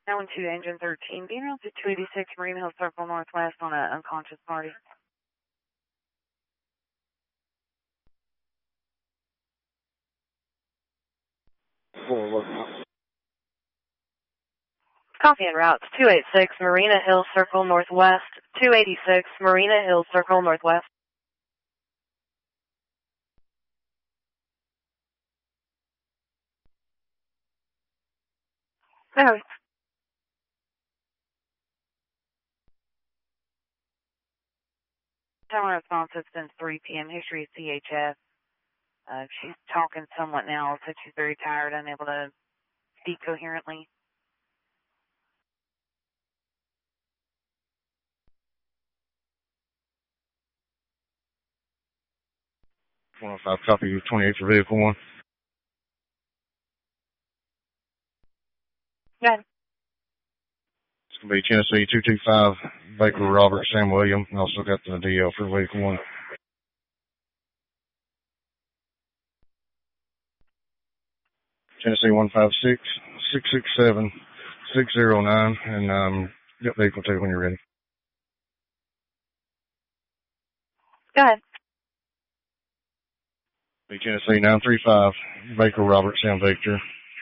912 Engine 13, being around to 286 Marina Hill Circle Northwest on an unconscious party. Copy en route 286 Marina Hill Circle Northwest, 286 Marina Hill Circle Northwest. No. Tower responsive since 3 p.m. History is CHF. She's talking somewhat now, said she's very tired, unable to speak coherently. 105, copy 28 for vehicle 1. Go ahead. It's going to be Tennessee 225, Baker Robert Sam William. Also got the DL for vehicle 1. Tennessee 156, 667, 609, and got vehicle 2 when you're ready. Go ahead. Be Tennessee 935, Baker Robert Sam Victor.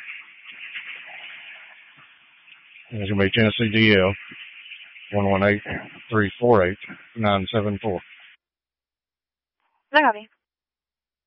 And it's going to be Tennessee DL 118-348-974. No copy.